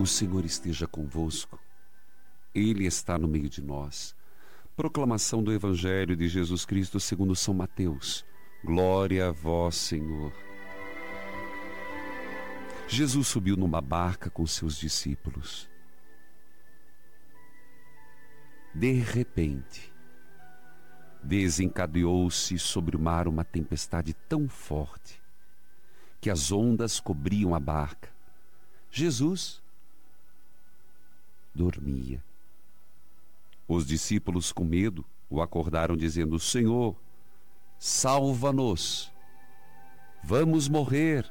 O Senhor esteja convosco. Ele está no meio de nós. Proclamação do Evangelho de Jesus Cristo segundo São Mateus. Glória a vós, Senhor. Jesus subiu numa barca com seus discípulos. De repente, desencadeou-se sobre o mar uma tempestade tão forte que as ondas cobriam a barca. Jesus dormia. Os discípulos, com medo, o acordaram dizendo: Senhor, salva-nos, vamos morrer.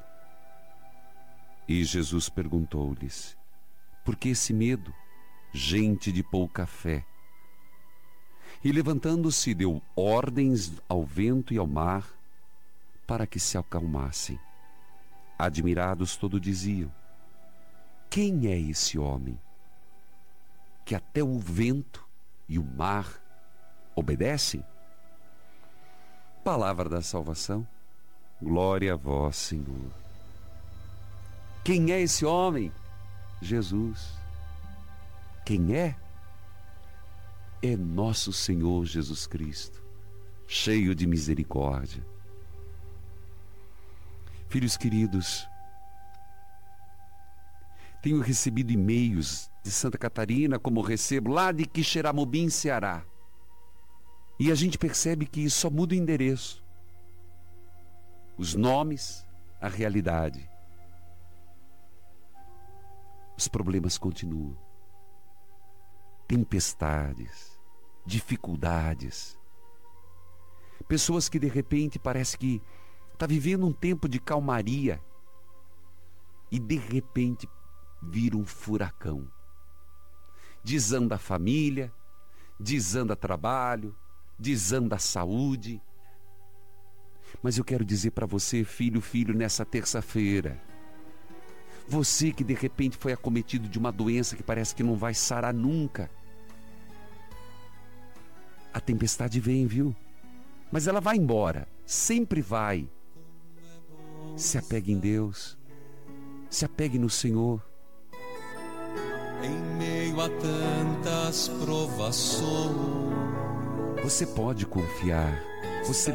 E Jesus perguntou-lhes: por que esse medo, gente de pouca fé? E levantando-se, deu ordens ao vento e ao mar para que se acalmassem. Admirados, todos diziam: quem é esse homem que até o vento e o mar obedecem? Palavra da salvação. Glória a vós, Senhor. Quem é esse homem? Jesus. Quem é? É nosso Senhor Jesus Cristo, cheio de misericórdia. Filhos queridos, tenho recebido e-mails de Santa Catarina, como recebo lá de Quixeramobim, Ceará. E a gente percebe que só muda o endereço. Os nomes, a realidade. Os problemas continuam. Tempestades, dificuldades. Pessoas que de repente parece que está vivendo um tempo de calmaria e de repente vira um furacão. Desanda a família, desanda trabalho, desanda a saúde. Mas eu quero dizer para você, filho, nessa terça-feira, você que de repente foi acometido de uma doença que parece que não vai sarar nunca. A tempestade vem, viu? Mas ela vai embora, sempre vai. Se apegue em Deus, se apegue no Senhor. Em meio a tantas provações, você pode confiar. Você